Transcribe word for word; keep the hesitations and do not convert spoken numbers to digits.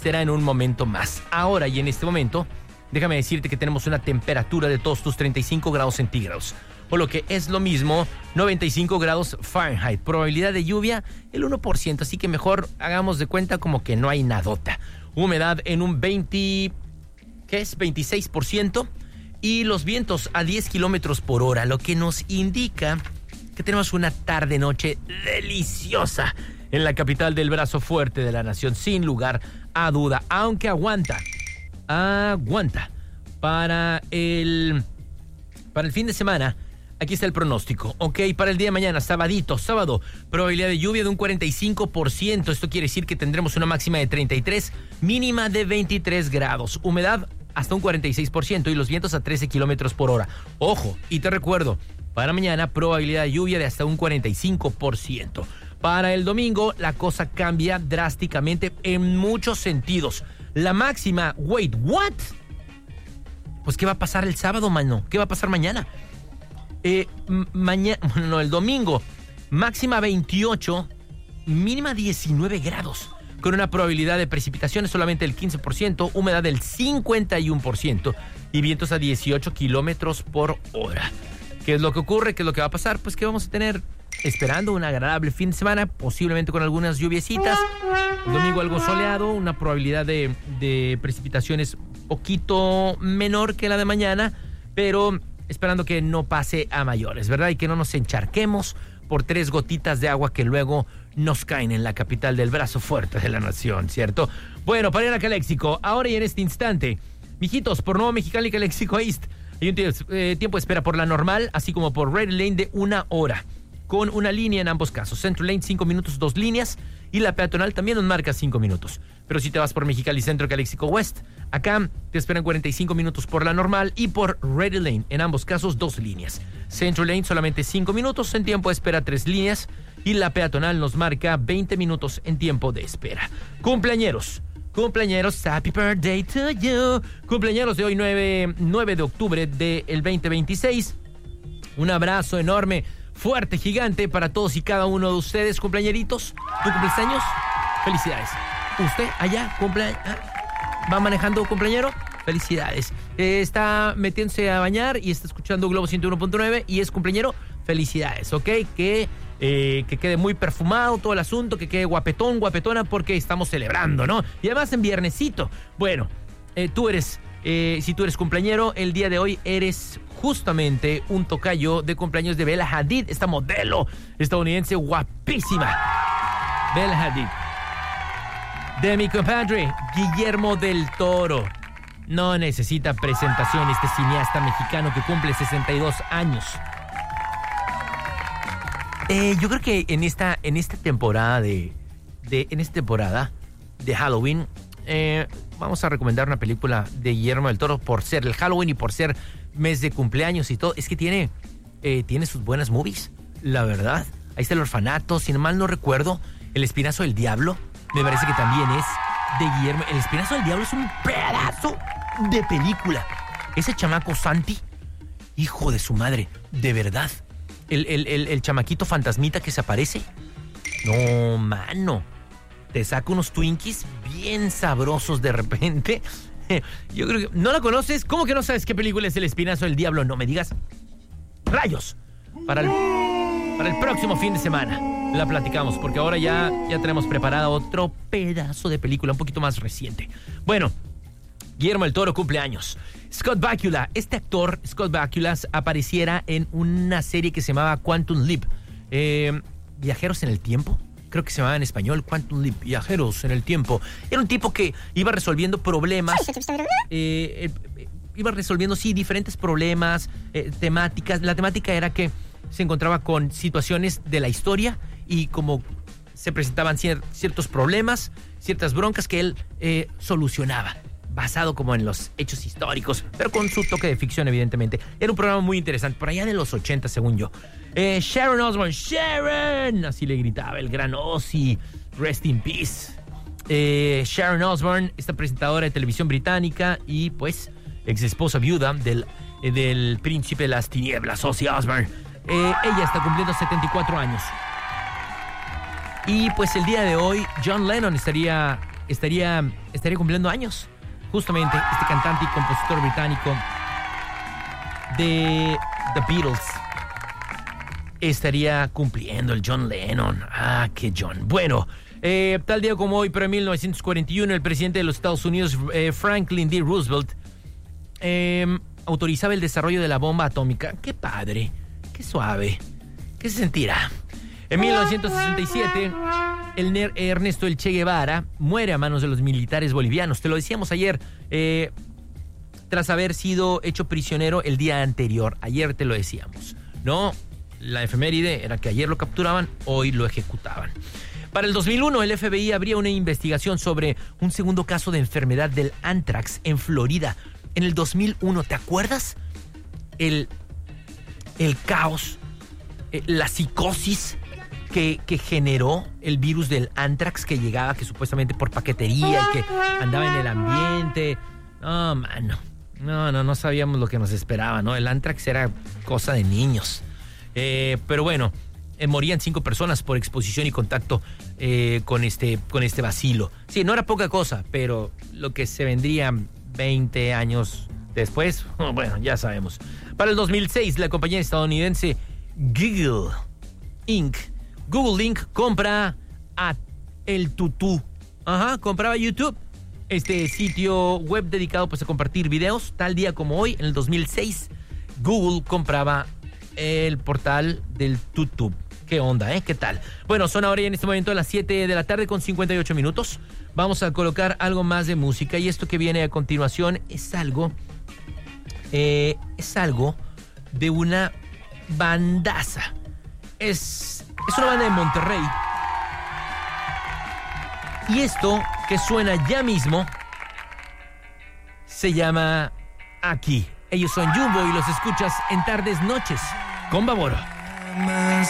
será en un momento más. Ahora y en este momento, déjame decirte que tenemos una temperatura de todos tus treinta y cinco grados centígrados, o lo que es lo mismo, noventa y cinco grados Fahrenheit. Probabilidad de lluvia, el uno por ciento, así que mejor hagamos de cuenta como que no hay nadota. Humedad en un veinte, ¿qué es? veintiséis por ciento, y los vientos a diez kilómetros por hora, lo que nos indica que tenemos una tarde-noche deliciosa en la capital del brazo fuerte de la nación, sin lugar a duda, aunque aguanta, aguanta. Para el, para el fin de semana, aquí está el pronóstico, ok, para el día de mañana, sabadito, sábado, probabilidad de lluvia de un cuarenta y cinco por ciento, esto quiere decir que tendremos una máxima de treinta y tres, mínima de veintitrés grados, humedad hasta un cuarenta y seis por ciento y los vientos a trece kilómetros por hora. Ojo, y te recuerdo, para mañana probabilidad de lluvia de hasta un cuarenta y cinco por ciento. Para el domingo la cosa cambia drásticamente en muchos sentidos. La máxima, wait, what? Pues ¿qué va a pasar el sábado, mano? ¿Qué va a pasar mañana? Eh, mañana, no, el domingo, máxima veintiocho, mínima diecinueve grados, con una probabilidad de precipitaciones solamente del quince por ciento, humedad del cincuenta y uno por ciento y vientos a dieciocho kilómetros por hora. ¿Qué es lo que ocurre? ¿Qué es lo que va a pasar? Pues que vamos a tener, esperando un agradable fin de semana, posiblemente con algunas lluviecitas. El domingo algo soleado, una probabilidad de, de precipitaciones poquito menor que la de mañana, pero esperando que no pase a mayores, ¿verdad? Y que no nos encharquemos por tres gotitas de agua que luego nos caen en la capital del brazo fuerte de la nación, ¿cierto? Bueno, para ir a Calexico, ahora y en este instante, mijitos, por Nuevo Mexicali, Calexico East, hay un tiempo, eh, tiempo de espera por la normal, así como por Red Lane de una hora, con una línea en ambos casos. Central Lane, cinco minutos, dos líneas, y la peatonal también nos marca cinco minutos. Pero si te vas por Mexicali Centro, Calexico West, acá te esperan cuarenta y cinco minutos por la normal y por Red Lane, en ambos casos, dos líneas. Central Lane solamente cinco minutos, en tiempo de espera tres líneas, y la peatonal nos marca veinte minutos en tiempo de espera. Cumpleañeros. Cumpleañeros, happy birthday to you. Cumpleañeros de hoy, nueve de octubre del veinte veintiséis. Un abrazo enorme, fuerte, gigante para todos y cada uno de ustedes, cumpleañeritos. ¿Tu cumpleaños? Felicidades. ¿Usted allá cumple, va manejando cumpleañero? Felicidades. Eh, está metiéndose a bañar y está escuchando Globo ciento uno punto nueve y es cumpleañero. Felicidades, ¿ok? Que... Eh, que quede muy perfumado todo el asunto, que quede guapetón, guapetona, porque estamos celebrando, ¿no? Y además en viernesito. Bueno, eh, tú eres, eh, si tú eres cumpleañero, el día de hoy eres justamente un tocayo de cumpleaños de Bella Hadid, esta modelo estadounidense guapísima. Bella Hadid. De mi compadre, Guillermo del Toro. No necesita presentación este cineasta mexicano que cumple sesenta y dos años. Eh, yo creo que en esta, en esta temporada de, de en esta temporada de Halloween, eh, vamos a recomendar una película de Guillermo del Toro por ser el Halloween y por ser mes de cumpleaños y todo. Es que tiene, eh, tiene sus buenas movies, la verdad. Ahí está El Orfanato, si no mal no recuerdo, El Espinazo del Diablo, me parece que también es de Guillermo. El Espinazo del Diablo es un pedazo de película. Ese chamaco Santi, hijo de su madre, de verdad. El, el, el, el chamaquito fantasmita que se aparece. No, mano. Te saca unos Twinkies bien sabrosos de repente. Yo creo que... ¿No la conoces? ¿Cómo que no sabes qué película es El Espinazo del Diablo? No me digas. ¡Rayos! Para el, para el próximo fin de semana la platicamos, porque ahora ya, ya tenemos preparada otro pedazo de película un poquito más reciente. Bueno, Guillermo del Toro cumple años. Scott Bakula, este actor, Scott Bakula, apareciera en una serie que se llamaba Quantum Leap. Eh, Viajeros en el Tiempo, creo que se llamaba en español, Quantum Leap, Viajeros en el Tiempo. Era un tipo que iba resolviendo problemas. Eh, eh, iba resolviendo, sí, diferentes problemas, eh, temáticas. La temática era que se encontraba con situaciones de la historia y como se presentaban cier- ciertos problemas, ciertas broncas que él eh, solucionaba, basado como en los hechos históricos, pero con su toque de ficción, evidentemente. Era un programa muy interesante, por allá de los ochenta, según yo. Eh, Sharon Osbourne, Sharon, así le gritaba el gran Ozzy, rest in peace. Eh, Sharon Osbourne, esta presentadora de televisión británica y, pues, ex esposa viuda del, eh, del príncipe de las tinieblas, Ozzy Osbourne. Eh, ella está cumpliendo setenta y cuatro años. Y, pues, el día de hoy, John Lennon estaría estaría, estaría cumpliendo años. Justamente este cantante y compositor británico de The Beatles estaría cumpliendo, el John Lennon. Ah, qué John. Bueno, eh, tal día como hoy, pero en mil novecientos cuarenta y uno, el presidente de los Estados Unidos, eh, Franklin D. Roosevelt, eh, autorizaba el desarrollo de la bomba atómica. Qué padre, qué suave. ¿Qué se sentirá? En mil novecientos sesenta y siete, el ner- Ernesto El Che Guevara muere a manos de los militares bolivianos. Te lo decíamos ayer, eh, tras haber sido hecho prisionero el día anterior. Ayer te lo decíamos, ¿no? La efeméride era que ayer lo capturaban, hoy lo ejecutaban. Para el dos mil uno, el F B I abría una investigación sobre un segundo caso de enfermedad del anthrax en Florida. En el dos mil uno, ¿te acuerdas? El, el caos, eh, la psicosis que, que generó el virus del anthrax que llegaba, que supuestamente por paquetería y que andaba en el ambiente. No, mano. No, no, no sabíamos lo que nos esperaba, ¿no? El anthrax era cosa de niños. Eh, pero bueno, eh, morían cinco personas por exposición y contacto eh, con este, con este bacilo. Sí, no era poca cosa, pero lo que se vendría veinte años después, bueno, ya sabemos. Para el dos mil seis, la compañía estadounidense Google incorporated. Google incorporated compra a El Tutú. Ajá, compraba YouTube. Este sitio web dedicado pues a compartir videos. Tal día como hoy, en el dos mil seis, Google compraba el portal del Tutú. ¿Qué onda, eh? ¿Qué tal? Bueno, son ahora ya en este momento las siete de la tarde con cincuenta y ocho minutos. Vamos a colocar algo más de música y esto que viene a continuación es algo, eh, es algo de una bandaza. Es, es una banda de Monterrey. Y esto que suena ya mismo se llama Aquí. Ellos son Jumbo y los escuchas en Tardes Noches con Baboro. Más